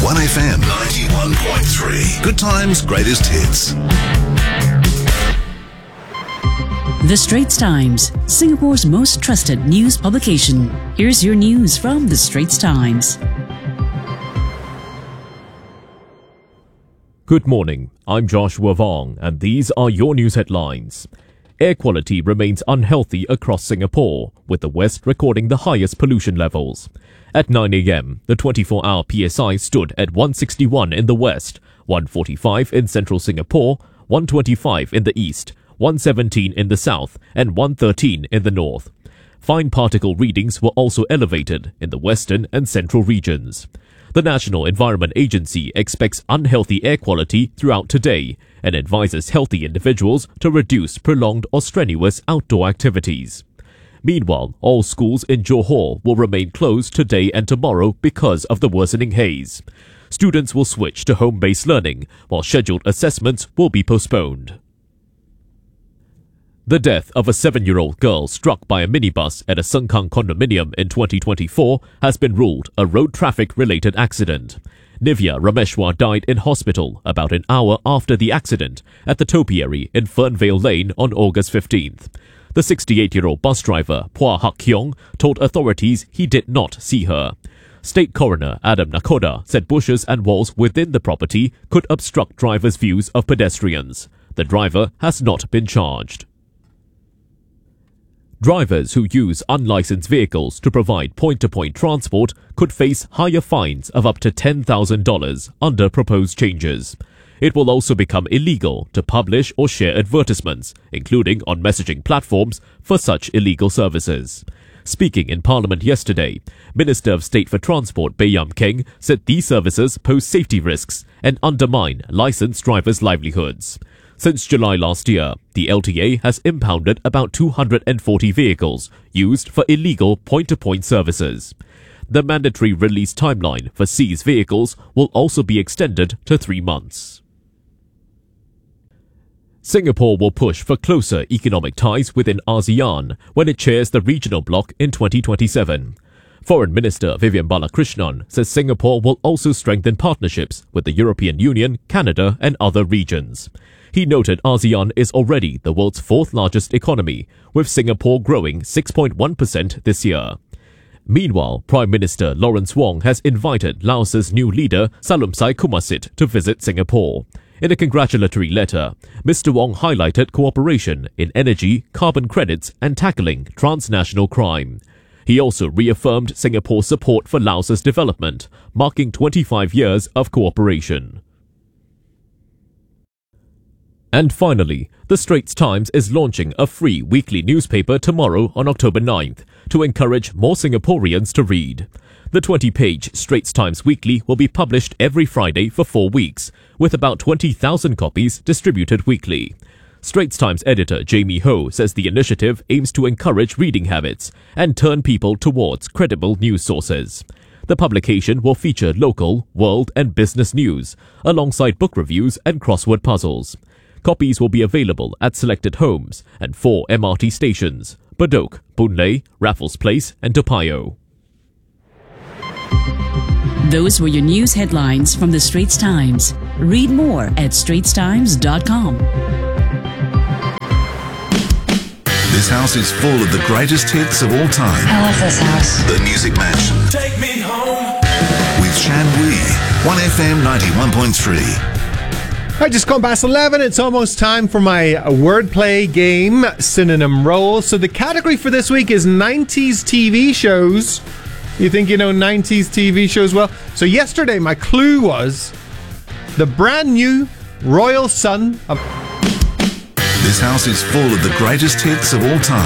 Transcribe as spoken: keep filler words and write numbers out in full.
one F M ninety-one point three. Good times, greatest hits. The Straits Times, Singapore's most trusted news publication. Here's your news from The Straits Times. Good morning, I'm Joshua Vong, and these are your news headlines. Air quality remains unhealthy across Singapore, with the West recording the highest pollution levels. At nine a.m, the twenty-four hour P S I stood at one sixty-one in the West, one forty-five in central Singapore, one twenty-five in the East, one seventeen in the South, and one thirteen in the North. Fine particle readings were also elevated in the western and central regions. The National Environment Agency expects unhealthy air quality throughout today and advises healthy individuals to reduce prolonged or strenuous outdoor activities. Meanwhile, all schools in Johor will remain closed today and tomorrow because of the worsening haze. Students will switch to home-based learning, while scheduled assessments will be postponed. The death of a seven-year-old girl struck by a minibus at a Sengkang condominium in twenty twenty-four has been ruled a road traffic-related accident. Nivya Rameshwar died in hospital about an hour after the accident at the topiary in Fernvale Lane on August fifteenth. The sixty-eight-year-old bus driver, Phua Hak Kyong, told authorities he did not see her. State Coroner Adam Nakoda said bushes and walls within the property could obstruct drivers' views of pedestrians. The driver has not been charged. Drivers who use unlicensed vehicles to provide point-to-point transport could face higher fines of up to ten thousand dollars under proposed changes. It will also become illegal to publish or share advertisements, including on messaging platforms, for such illegal services. Speaking in Parliament yesterday, Minister of State for Transport Baey Yam Keng said these services pose safety risks and undermine licensed drivers' livelihoods. Since July last year, the L T A has impounded about two hundred forty vehicles used for illegal point-to-point services. The mandatory release timeline for seized vehicles will also be extended to three months. Singapore will push for closer economic ties within ASEAN when it chairs the regional bloc in twenty twenty-seven. Foreign Minister Vivian Balakrishnan says Singapore will also strengthen partnerships with the European Union, Canada and other regions. He noted ASEAN is already the world's fourth largest economy, with Singapore growing six point one percent this year. Meanwhile, Prime Minister Lawrence Wong has invited Laos's new leader Salumsai Kumasit to visit Singapore. In a congratulatory letter, Mister Wong highlighted cooperation in energy, carbon credits and tackling transnational crime. He also reaffirmed Singapore's support for Laos's development, marking twenty-five years of cooperation. And finally, The Straits Times is launching a free weekly newspaper tomorrow on October ninth to encourage more Singaporeans to read. The twenty-page Straits Times Weekly will be published every Friday for four weeks, with about twenty thousand copies distributed weekly. Straits Times editor Jamie Ho says the initiative aims to encourage reading habits and turn people towards credible news sources. The publication will feature local, world and business news, alongside book reviews and crossword puzzles. Copies will be available at selected homes and four M R T stations: Bedok, Boon Lay, Raffles Place and Toa Payoh. Those were your news headlines from The Straits Times. Read more at straits times dot com. This house is full of the greatest hits of all time. I love this house. The Music Mansion. Take me home. With Shan Wee. one F M ninety-one point three. All right, just gone past eleven. It's almost time for my wordplay game, Synonym Roll. So the category for this week is nineties T V shows. You think you know nineties T V shows well? So yesterday, my clue was the brand new Royal Son of... This house is full of the greatest hits of all time.